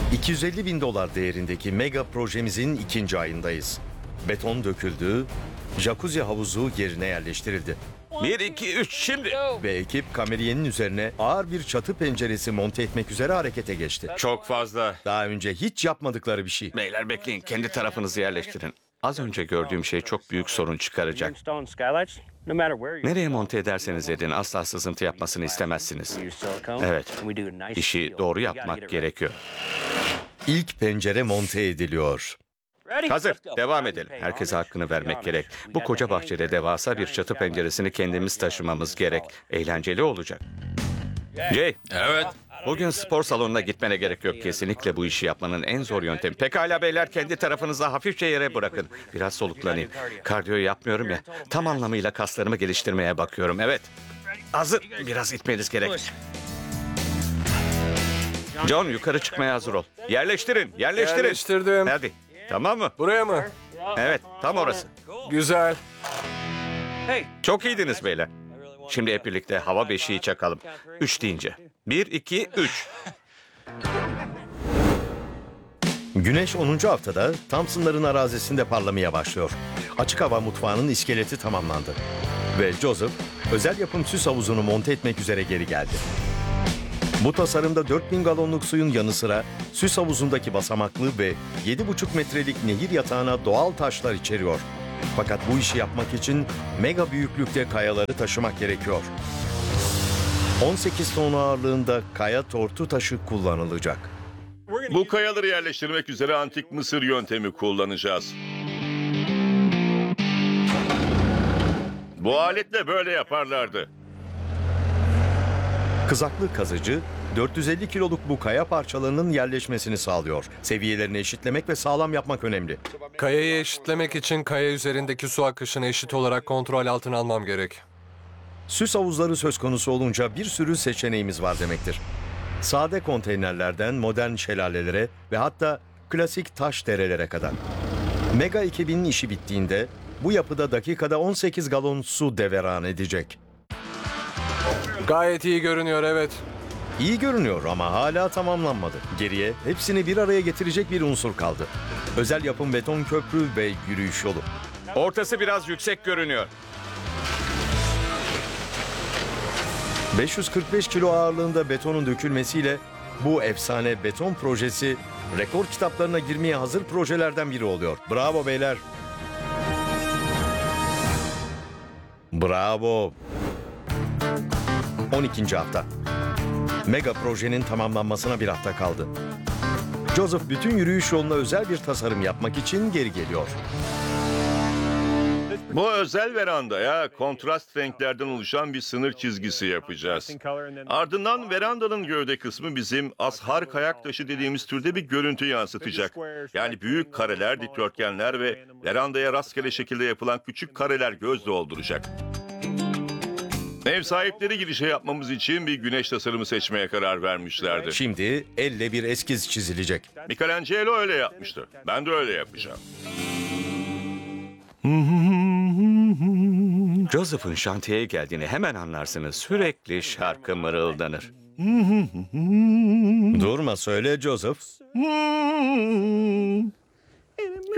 250 bin dolar değerindeki mega projemizin ikinci ayındayız. Beton döküldü, jacuzzi havuzu yerine yerleştirildi. 1, 2, 3 şimdi. Ve ekip kameriyenin üzerine ağır bir çatı penceresi monte etmek üzere harekete geçti. Çok fazla. Daha önce hiç yapmadıkları bir şey. Beyler bekleyin, kendi tarafınızı yerleştirin. Az önce gördüğüm şey çok büyük sorun çıkaracak. Nereye monte ederseniz edin asla sızıntı yapmasını istemezsiniz. Evet, işi doğru yapmak gerekiyor. İlk pencere monte ediliyor. Hazır, devam edelim. Herkese hakkını vermek gerek. Bu koca bahçede devasa bir çatı penceresini kendimiz taşımamız gerek. Eğlenceli olacak. Jay, Evet. bugün spor salonuna gitmene gerek yok. Kesinlikle bu işi yapmanın en zor yöntemi. Pekala beyler, kendi tarafınıza hafifçe yere bırakın. Biraz soluklanayım. Kardiyo yapmıyorum ya. Tam anlamıyla kaslarımı geliştirmeye bakıyorum. Evet. Hazır. Biraz itmeniz gerek. John, yukarı çıkmaya hazır ol. Yerleştirin. Yerleştirdim. Hadi. Tamam mı? Buraya mı? Evet, tam orası. Güzel. Çok iyiydiniz beyler. Şimdi hep birlikte hava beşiği çakalım. 3 deyince. 1, 2, 3. Güneş 10. haftada Thompson'ların arazisinde parlamaya başlıyor. Açık hava mutfağının iskeleti tamamlandı. Ve Joseph özel yapım süs havuzunu monte etmek üzere geri geldi. Bu tasarımda 4000 galonluk suyun yanı sıra süs havuzundaki basamaklı ve 7,5 metrelik nehir yatağına doğal taşlar içeriyor. Fakat bu işi yapmak için mega büyüklükte kayaları taşımak gerekiyor. 18 ton ağırlığında kaya tortu taşı kullanılacak. Bu kayaları yerleştirmek üzere antik Mısır yöntemi kullanacağız. Bu aletle böyle yaparlardı. Kızaklı kazıcı 450 kiloluk bu kaya parçalarının yerleşmesini sağlıyor. Seviyelerini eşitlemek ve sağlam yapmak önemli. Kayayı eşitlemek için kaya üzerindeki su akışını eşit olarak kontrol altına almam gerek. Süs havuzları söz konusu olunca bir sürü seçeneğimiz var demektir. Sade konteynerlerden modern şelalelere ve hatta klasik taş derelere kadar. Mega ekibinin işi bittiğinde bu yapıda dakikada 18 galon su deveran edecek. Gayet iyi görünüyor, evet. İyi görünüyor ama hala tamamlanmadı. Geriye hepsini bir araya getirecek bir unsur kaldı. Özel yapım beton köprü ve yürüyüş yolu. Ortası biraz yüksek görünüyor. 545 kilo ağırlığında betonun dökülmesiyle bu efsane beton projesi rekor kitaplarına girmeye hazır projelerden biri oluyor. Bravo beyler. Bravo. 12. hafta. Mega projenin tamamlanmasına bir hafta kaldı. Joseph bütün yürüyüş yoluna özel bir tasarım yapmak için geri geliyor. Bu özel verandaya kontrast renklerden oluşan bir sınır çizgisi yapacağız. Ardından verandanın gövde kısmı bizim ashar kayak taşı dediğimiz türde bir görüntü yansıtacak. Yani büyük kareler, dikdörtgenler ve verandaya rastgele şekilde yapılan küçük kareler göz dolduracak. Ev sahipleri girişe yapmamız için bir güneş tasarımı seçmeye karar vermişlerdi. Şimdi elle bir eskiz çizilecek. Michelangelo öyle yapmıştı. Ben de öyle yapacağım. Joseph'ın şantiyeye geldiğini hemen anlarsınız. Sürekli şarkı mırıldanır. Durma söyle Joseph.